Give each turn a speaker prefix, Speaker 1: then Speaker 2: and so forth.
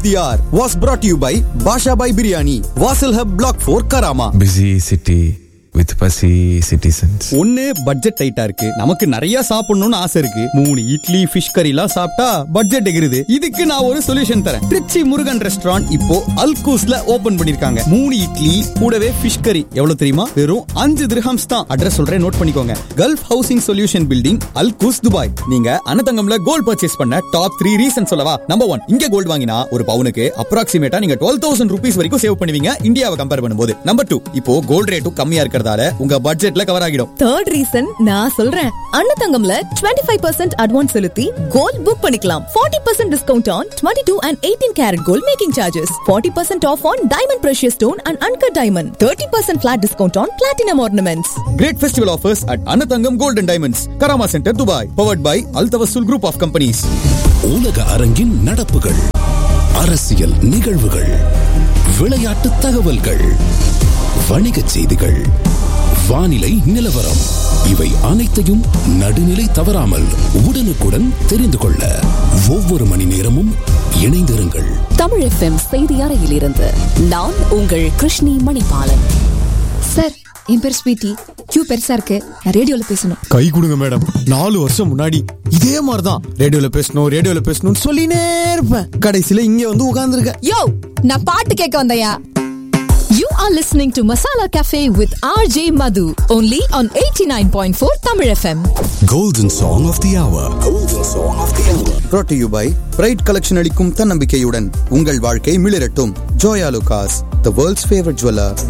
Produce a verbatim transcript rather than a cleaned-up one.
Speaker 1: the hour was brought to you by Basha Bhai Biryani, Vasil Hub Block four, Karama.
Speaker 2: Busy city with fussy citizens.
Speaker 1: ஒண்ணு budget டைட்டா இருக்கு, நமக்கு நிறைய சாப்பிடணும்னு ஆசை இருக்கு. மூணு இட்லி ஃபிஷ் கறி எல்லாம் சாப்பிட்டா பட்ஜெட் எகிருது. இதுக்கு நான் ஒரு சொல்யூஷன் தரேன். திருச்சி முருகன் ரெஸ்டாரண்ட் இப்போ அல்கூஸ்ல ஓபன் பண்ணிருக்காங்க. மூணு இட்லி கூடவே ஃபிஷ் கறி எவ்வளவு தெரியுமா? வெறும் அஞ்சு திர்ஹம்ஸ் தான். அட்ரஸ் சொல்றேன், நோட் பண்ணிக்கோங்க. Gulf housing solution building, Al Quoz, Dubai. நீங்க அனதங்கம்ல கோல்ட் பர்ச்சேஸ் பண்ண டாப் த்ரீ ரீசன் சொல்லவா? நம்பர் ஒன், இங்க கோல்ட் வாங்கினா ஒரு பவுனுக்கு அப்ராக்சிமேட்டா நீங்க டுவெல் தௌசண்ட் ருபீஸ் வரைக்கும் சேவ் பண்ணுவீங்க இந்தியாவை கம்பேர் பண்ணும்போது. நம்பர் டூ, இப்போ கோல்ட் ரேட்டும் கம்மியா இருக்கிறது உங்க பட்ஜெட்ல கவர் ஆகிடும்.
Speaker 3: தேர்ட் ரீசன் நான் சொல்றேன். அன்னதங்கம்ல twenty five percent அட்வான்ஸ் செலுத்தி கோல்ட் புக் பண்ணிக்கலாம். forty percent discount on twenty-two and eighteen carat gold making charges. forty percent off on diamond precious stone and uncut diamond. thirty percent flat discount on platinum ornaments.
Speaker 1: Great festival offers at Annathangam Gold and Diamonds, Karama Center, Dubai. Powered by Al Tawassul Group of Companies.
Speaker 4: உலக அரங்கின் நடப்புகள், அரசியல் நிகழ்வுகள், விளையாட்டு தகவல்கள், வணிகச் செய்திகள், வானிலை நிலவரம், இவை அனைத்தையும் நடுநிலை தவறாமல் உடனுக்குடன் தெரிந்து கொள்ள ஒவ்வொரு மணி நேரமும் இணைந்திருங்கள்.
Speaker 5: தமிழ் எஃப்எம் செய்தி அறையிலிருந்து நான் உங்கள் கிருஷ்ணி மணிபாலன்.
Speaker 3: சார், என் பேர் ஸ்வீட்டி. கியூ பெருசா இருக்கு, நான் ரேடியோல பேசணும்.
Speaker 1: கை கொடுங்க மேடம். நாலு வருஷம் முன்னாடி இதே மாதிரிதான் ரேடியோல பேசணும் ரேடியோல பேசணும்னு சொல்லினே இருப்பேன். கடைசியில இங்க வந்து உட்கார்ந்துருக்க.
Speaker 3: யோ, நான் பாட்டு கேட்க வந்தயா? You are listening to Masala Cafe with R J Madhu, only on eighty-nine point four Tamil F M.
Speaker 4: Golden Song of the Hour. Golden Song of the Hour.
Speaker 1: Brought to you by Pride Collection அளிக்கும் தன்னம்பிக்கையுடன் உங்கள் வாழ்க்கை மிளிரட்டும். Joya Lucas, the world's favorite jeweler.